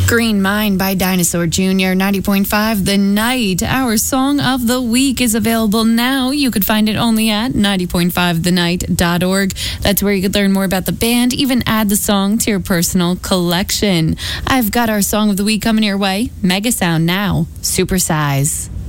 Green Mine by Dinosaur Jr. 90.5 The Night. Our song of the week is available now. You could find it only at 90.5thenight.org. That's where you could learn more about the band, even add the song to your personal collection. I've got our song of the week coming your way. Mega Sound now. Supersize.